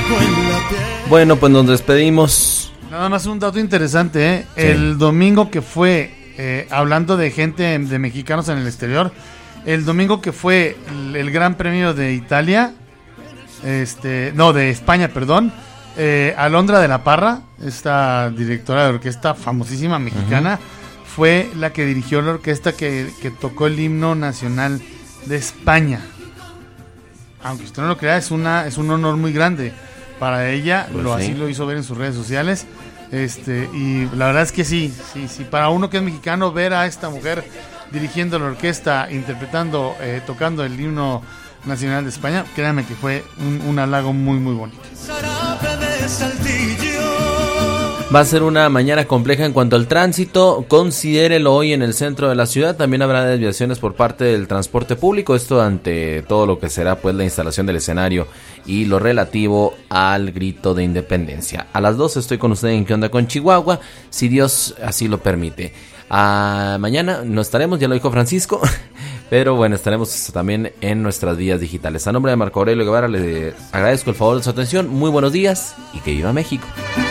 Bueno, pues nos despedimos. Nada más un dato interesante, ¿eh? Sí. El domingo que fue, hablando de gente, de mexicanos en el exterior, el domingo que fue el Gran Premio de Italia, de España, perdón, Alondra de la Parra, esta directora de orquesta famosísima mexicana, fue la que dirigió la orquesta que tocó el himno nacional de España. Aunque usted no lo crea, es un honor muy grande para ella, pues así lo hizo ver en sus redes sociales. Y la verdad es que sí, para uno que es mexicano, ver a esta mujer dirigiendo la orquesta, interpretando, tocando el himno nacional de España, créanme que fue un halago muy muy bonito. Va a ser una mañana compleja en cuanto al tránsito. Considérelo hoy en el centro de la ciudad. También habrá desviaciones por parte del transporte público. Esto ante todo lo que será pues la instalación del escenario y lo relativo al grito de independencia. A las 12 estoy con usted en ¿Qué onda con Chihuahua? Si Dios así lo permite. Mañana no estaremos, ya lo dijo Francisco. Pero bueno, estaremos también en nuestras vías digitales. A nombre de Marco Aurelio Guevara le agradezco el favor de su atención. Muy buenos días y que viva México.